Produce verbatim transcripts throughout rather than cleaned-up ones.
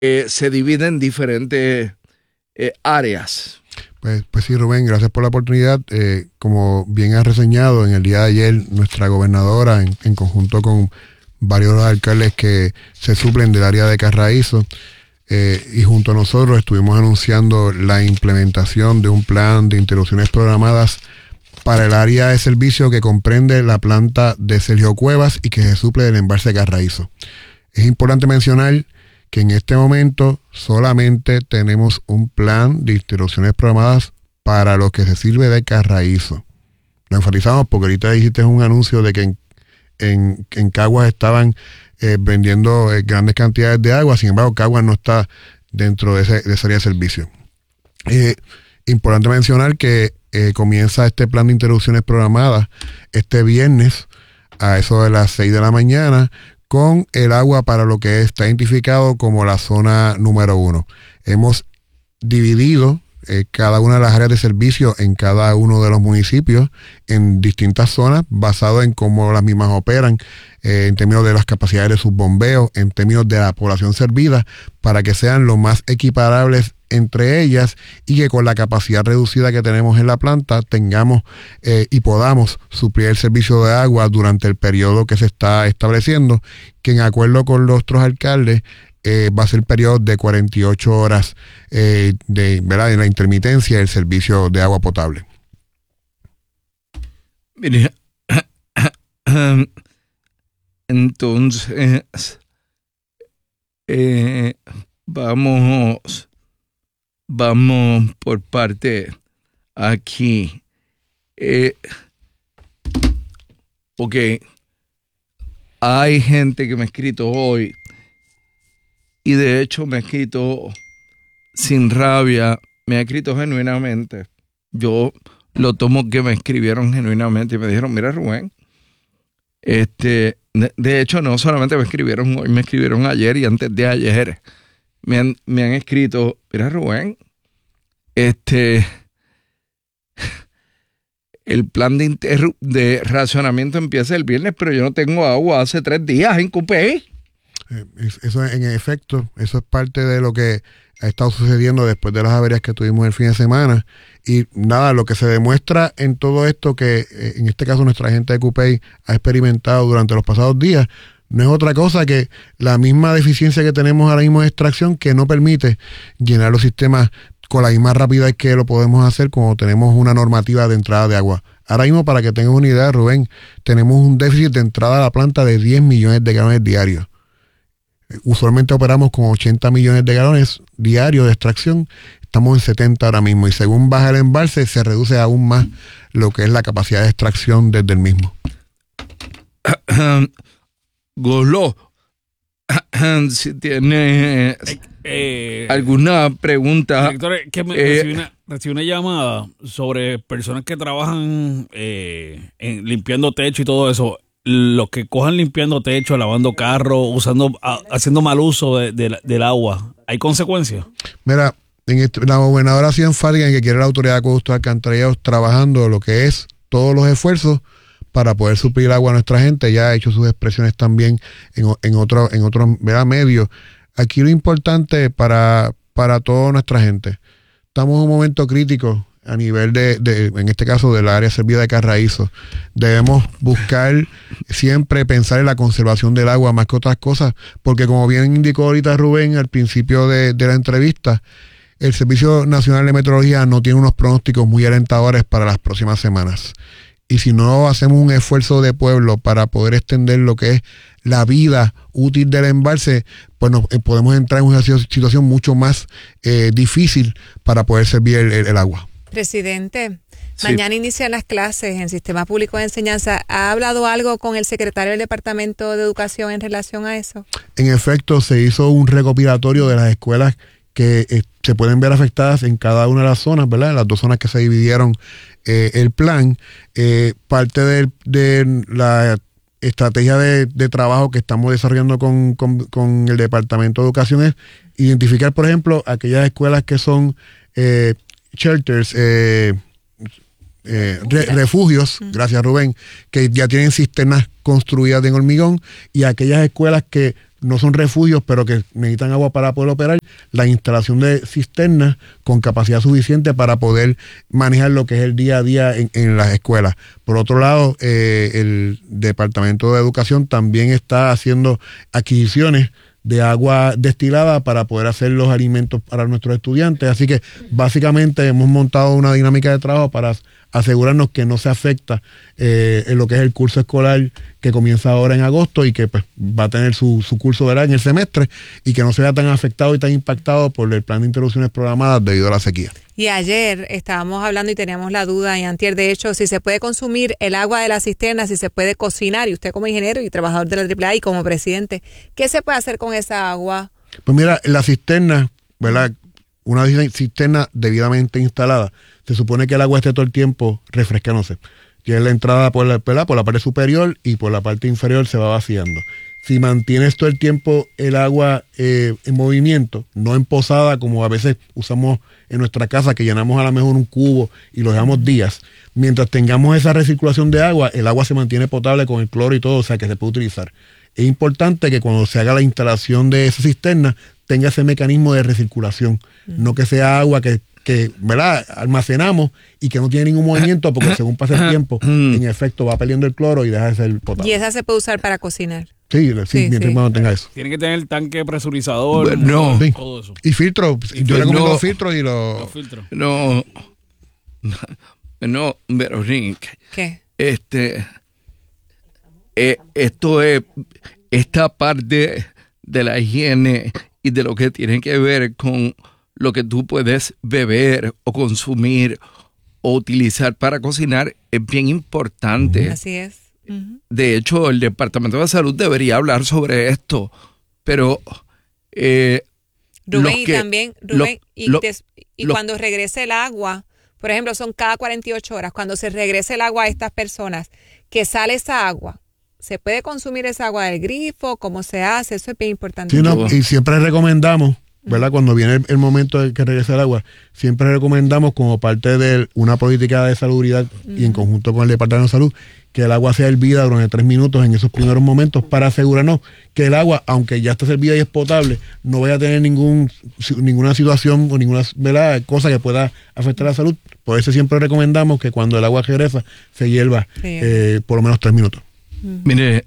eh, se divide en diferentes eh, áreas. Pues, pues sí, Rubén, gracias por la oportunidad. Eh, como bien has reseñado, en el día de ayer nuestra gobernadora, en, en conjunto con varios alcaldes que se suplen del área de Carraízo, eh, y junto a nosotros estuvimos anunciando la implementación de un plan de interrupciones programadas para el área de servicio que comprende la planta de Sergio Cuevas y que se suple del embalse de Carraízo. Es importante mencionar que en este momento solamente tenemos un plan de interrupciones programadas para lo que se sirve de Carraízo. Lo enfatizamos porque ahorita dijiste un anuncio de que en, en, en Caguas estaban eh, vendiendo eh, grandes cantidades de agua, sin embargo Caguas no está dentro de, ese, de esa área de servicio. Eh, importante mencionar que eh, comienza este plan de interrupciones programadas este viernes a eso de las seis de la mañana, con el agua para lo que está identificado como la zona número uno. Hemos dividido eh, cada una de las áreas de servicio en cada uno de los municipios en distintas zonas, basado en cómo las mismas operan, eh, en términos de las capacidades de sus bombeos, en términos de la población servida, para que sean lo más equiparables entre ellas y que con la capacidad reducida que tenemos en la planta tengamos eh, y podamos suplir el servicio de agua durante el periodo que se está estableciendo, que en acuerdo con los otros alcaldes eh, va a ser el periodo de cuarenta y ocho horas eh, de, ¿verdad?, de la intermitencia del servicio de agua potable. Mire, entonces eh, vamos Vamos por parte aquí. Eh, ok. Hay gente que me ha escrito hoy y de hecho me ha escrito sin rabia, me ha escrito genuinamente. Yo lo tomo que me escribieron genuinamente y me dijeron, mira Rubén, este, de, de hecho no solamente me escribieron hoy, me escribieron ayer y antes de ayer. Me han, me han escrito, mira Rubén, este, el plan de, interru- de racionamiento empieza el viernes, pero yo no tengo agua hace tres días en Cupey. Eh, eso en efecto, eso es parte de lo que ha estado sucediendo después de las averías que tuvimos el fin de semana. Y nada, lo que se demuestra en todo esto que eh, en este caso nuestra gente de Cupey ha experimentado durante los pasados días, no es otra cosa que la misma deficiencia que tenemos ahora mismo de extracción, que no permite llenar los sistemas con la misma rapidez que lo podemos hacer cuando tenemos una normativa de entrada de agua. Ahora mismo, para que tengas una idea, Rubén, tenemos un déficit de entrada a la planta de diez millones de galones diarios. Usualmente operamos con ochenta millones de galones diarios de extracción. Estamos en setenta ahora mismo y según baja el embalse se reduce aún más lo que es la capacidad de extracción desde el mismo. Golo, si tiene eh, alguna pregunta. Director, que me, eh, recibí, una, recibí una llamada sobre personas que trabajan eh, en, limpiando techo y todo eso. Los que cojan limpiando techo, lavando carro, usando, a, haciendo mal uso de, de, del agua, ¿hay consecuencias? Mira, en este, la gobernadora ha sido enfática en que quiere la autoridad de acueductos alcantarillados trabajando lo que es todos los esfuerzos para poder suplir agua a nuestra gente. Ya ha hecho sus expresiones también en, en otros en otro, medios. Aquí lo importante para, para toda nuestra gente, estamos en un momento crítico a nivel de, de, en este caso, del área servida de Carraízo. Debemos buscar siempre pensar en la conservación del agua más que otras cosas, porque como bien indicó ahorita Rubén al principio de, de la entrevista, el Servicio Nacional de Meteorología no tiene unos pronósticos muy alentadores para las próximas semanas. Y si no hacemos un esfuerzo de pueblo para poder extender lo que es la vida útil del embalse, pues nos, eh, podemos entrar en una situación mucho más eh, difícil para poder servir el, el, el agua. Presidente, sí. Mañana inician las clases en Sistema Público de Enseñanza. ¿Ha hablado algo con el secretario del Departamento de Educación en relación a eso? En efecto, se hizo un recopilatorio de las escuelas que eh, se pueden ver afectadas en cada una de las zonas, ¿verdad? En las dos zonas que se dividieron eh, el plan. Eh, parte de, de la estrategia de, de trabajo que estamos desarrollando con, con, con el Departamento de Educación es identificar, por ejemplo, aquellas escuelas que son eh, shelters, eh, eh, re, refugios, uh-huh. Gracias Rubén, que ya tienen cisternas construidas en hormigón, y aquellas escuelas que no son refugios, pero que necesitan agua para poder operar, la instalación de cisternas con capacidad suficiente para poder manejar lo que es el día a día en, en las escuelas. Por otro lado, eh, el Departamento de Educación también está haciendo adquisiciones de agua destilada para poder hacer los alimentos para nuestros estudiantes. Así que básicamente hemos montado una dinámica de trabajo para asegurarnos que no se afecta eh, en lo que es el curso escolar que comienza ahora en agosto y que pues, va a tener su, su curso, ¿verdad?, en el semestre, y que no se vea tan afectado y tan impactado por el plan de interrupciones programadas debido a la sequía. Y ayer estábamos hablando y teníamos la duda, y antier, de hecho, si se puede consumir el agua de la cisterna, si se puede cocinar, y usted como ingeniero y trabajador de la triple A y como presidente, ¿qué se puede hacer con esa agua? Pues mira, la cisterna, ¿verdad?, una cisterna debidamente instalada, se supone que el agua esté todo el tiempo refrescándose. Tiene la entrada por la, por la parte superior y por la parte inferior se va vaciando. Si mantienes todo el tiempo el agua eh, en movimiento, no en posada como a veces usamos en nuestra casa, que llenamos a lo mejor un cubo y lo dejamos días, mientras tengamos esa recirculación de agua, el agua se mantiene potable con el cloro y todo, o sea que se puede utilizar. Es importante que cuando se haga la instalación de esa cisterna tenga ese mecanismo de recirculación, mm. no que sea agua que, que ¿verdad?, almacenamos y que no tiene ningún movimiento, porque según pasa el tiempo, en efecto va perdiendo el cloro y deja de ser potable. ¿Y esa se puede usar para cocinar? Sí, sí, sí, mientras sí. no tenga eso. Tiene que tener el tanque presurizador. Bueno, no. Sí. Todo eso. Y filtro. Y yo recomiendo no, los filtros y los... los filtros. No, no, Verónica. ¿Qué? Este, eh, esto es, esta parte de la higiene y de lo que tiene que ver con lo que tú puedes beber o consumir o utilizar para cocinar es bien importante. Uh-huh. Así es. Uh-huh. De hecho, el Departamento de Salud debería hablar sobre esto, pero eh, Rubén, y que, también, Rubén, lo, y, lo, des, y lo, cuando regrese el agua, por ejemplo, son cada cuarenta y ocho horas, cuando se regrese el agua a estas personas, que sale esa agua, ¿se puede consumir esa agua del grifo? ¿Cómo se hace? Eso es bien importante. Sí, no, y siempre recomendamos, ¿verdad? Uh-huh. Cuando viene el, el momento de que regrese el agua, siempre recomendamos como parte de una política de salubridad uh-huh. y en conjunto con el Departamento de Salud, que el agua sea hervida durante tres minutos en esos primeros momentos para asegurarnos que el agua, aunque ya está servida y es potable, no vaya a tener ningún ninguna situación o ninguna, ¿verdad?, cosa que pueda afectar la salud. Por eso siempre recomendamos que cuando el agua regresa se hierva sí. eh, por lo menos tres minutos. Uh-huh. Mire,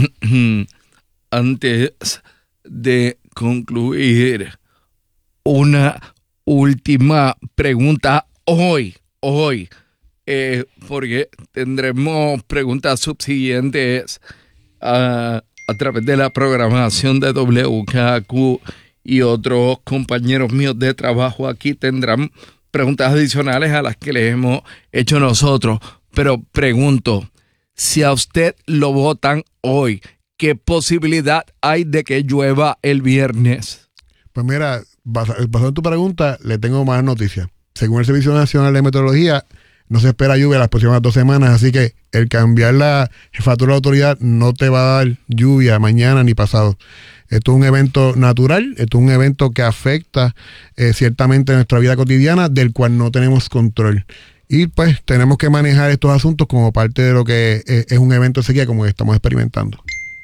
antes de concluir, una última pregunta hoy, hoy. Eh, porque tendremos preguntas subsiguientes uh, a través de la programación de W K Q y otros compañeros míos de trabajo aquí tendrán preguntas adicionales a las que les hemos hecho nosotros. Pero pregunto, si a usted lo votan hoy, ¿qué posibilidad hay de que llueva el viernes? Pues mira, basado en tu pregunta, le tengo más noticias. Según el Servicio Nacional de Meteorología, no se espera lluvia las próximas dos semanas, así que el cambiar la jefatura de autoridad no te va a dar lluvia mañana ni pasado. Esto es un evento natural, esto es un evento que afecta eh, ciertamente nuestra vida cotidiana, del cual no tenemos control. Y pues tenemos que manejar estos asuntos como parte de lo que es, es un evento de sequía como que estamos experimentando.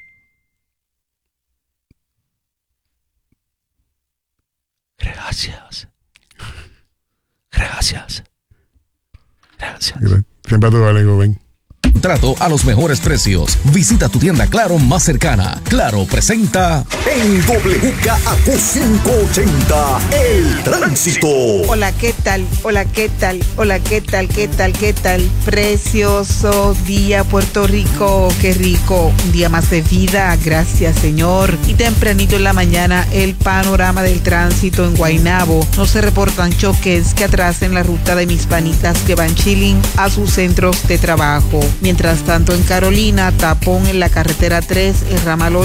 Gracias. Gracias. Gracias. Siempre a tu vale, ven. Trato a los mejores precios. Visita tu tienda Claro más cercana. Claro presenta en W K A Q quinientos ochenta El Tránsito. Hola, ¿qué tal? Hola, ¿qué tal? Hola, ¿qué tal? ¿Qué tal? ¿Qué tal? Precioso día, Puerto Rico. Qué rico. Un día más de vida. Gracias, Señor. Y tempranito en la mañana, el panorama del tránsito en Guaynabo. No se reportan choques que atrasen la ruta de mis panitas que van chilling a sus centros de trabajo. Mientras tanto, en Carolina, tapón en la carretera tres, el ramal ocho